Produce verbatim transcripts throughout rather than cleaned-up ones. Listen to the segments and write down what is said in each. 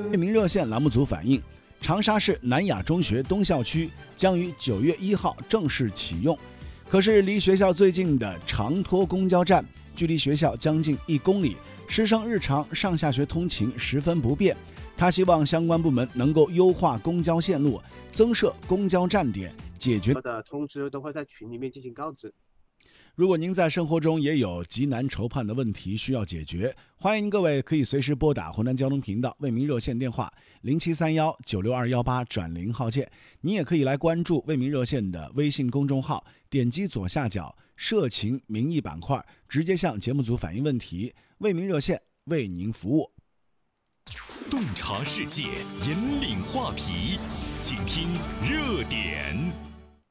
为民热线栏目组反映，长沙市南雅中学东校区将于九月一号正式启用。可是离学校最近的长托公交站距离学校将近一公里，师生日常上下学通勤十分不便。他希望相关部门能够优化公交线路，增设公交站点，解决的通知都会在群里面进行告知。 如果您在生活中也有急难愁盼的问题需要解决，欢迎各位可以随时拨打湖南交通频道为民热线电话零七三幺九六二幺八转零号键。您也可以来关注为民热线的微信公众号，点击左下角社情民意板块，直接向节目组反映问题。为民热线为您服务。 洞察世界，引领话题，请听热点。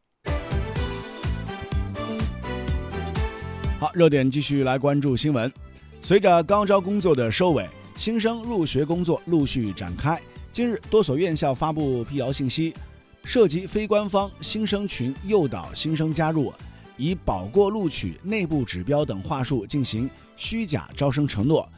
好，热点继续来关注新闻。随着高招工作的收尾，新生入学工作陆续展开。近日，多所院校发布辟谣信息，涉及非官方新生群诱导新生加入，以保过录取、内部指标等话术进行虚假招生承诺。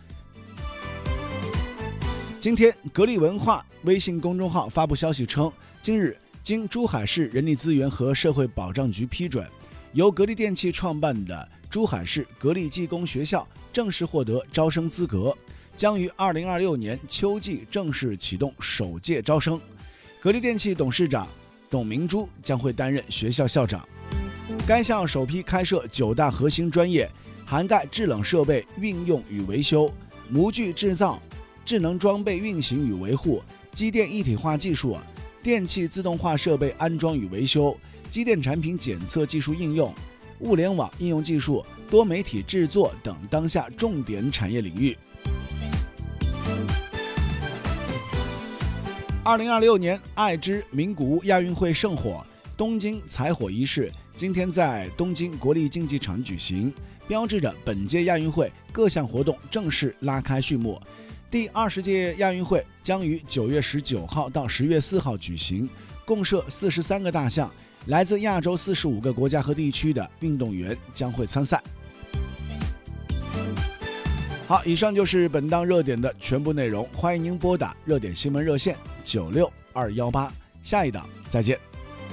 今天，格力文化微信公众号发布消息称，近日经珠海市人力资源和社会保障局批准，由格力电器创办的珠海市格力技工学校正式获得招生资格，将于二零二六年秋季正式启动首届招生。格力电器董事长董明珠将会担任学校校长。该校首批开设九大核心专业，涵盖制冷设备运用与维修、模具制造、智能装备运行与维护、机电一体化技术、电气自动化设备安装与维修、机电产品检测技术应用、物联网应用技术、多媒体制作等当下重点产业领域。二零二六年爱知名古屋亚运会圣火东京采火仪式今天在东京国立竞技场举行，标志着本届亚运会各项活动正式拉开序幕。第二十届亚运会将于九月十九号到十月四号举行，共设四十三个大项，来自亚洲四十五个国家和地区的运动员将会参赛。好，以上就是本档热点的全部内容，欢迎您拨打热点新闻热线九六二幺八，下一档再见。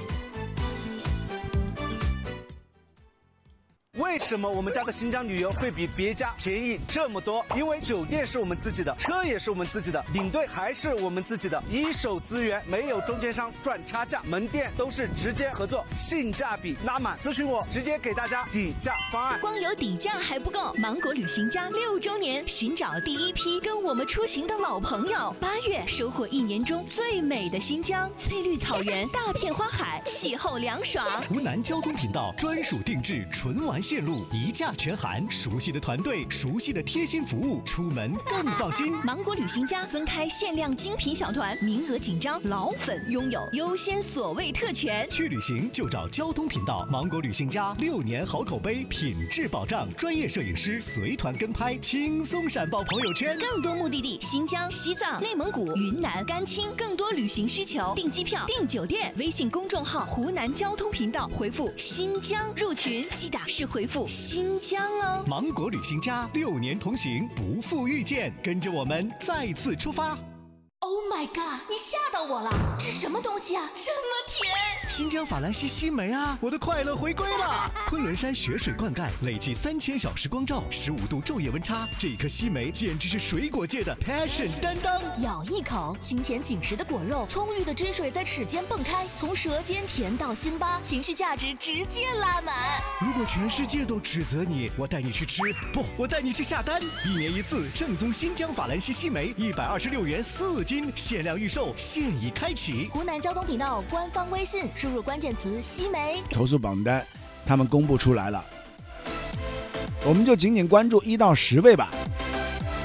为什么我们家的新疆旅游会比别家便宜这么多？因为酒店是我们自己的，车也是我们自己的，领队还是我们自己的，一手资源，没有中间商赚差价，门店都是直接合作，性价比拉满。咨询我，直接给大家底价方案。 光有底价还不够，芒果旅行家六周年寻找第一批跟我们出行的老朋友，八月收获一年中最美的新疆，翠绿草原，大片花海，气候凉爽。 湖南交通频道专属定制纯玩线路，一价全含，熟悉的团队，熟悉的贴心服务，出门更放心。 芒果旅行家增开限量精品小团，名额紧张，老粉拥有优先所谓特权。 去旅行就找交通频道芒果旅行家，六年好口碑，品质保障，专业摄影师随团跟拍，轻松闪爆朋友圈。 更多目的地：新疆、西藏、内蒙古、云南、甘青。更多旅行需求，订机票、订酒店，微信公众号湖南交通频道回复新疆入群，记得是回复新疆哦。 芒果旅行家，六年同行，不负遇见，跟着我们再次出发。 Oh my god！ 你吓到我了，这什么东西啊？这么甜！ 新疆法兰西西梅啊，我的快乐回归了！昆仑山雪水灌溉，累计三千小时光照，十五度昼夜温差，这颗西梅简直是水果界的 passion 担当。 咬一口，清甜紧实的果肉，充裕的汁水在齿间迸开，从舌尖甜到心巴，情绪价值直接拉满。 如果全世界都指责你，我带你去吃，不，我带你去下单。一年一次，正宗新疆法兰西西梅，一百二十六元四斤，限量预售，现已开启。 湖南交通频道官方微信，输入关键词西梅。 投诉榜单他们公布出来了，我们就仅仅关注一到十位吧。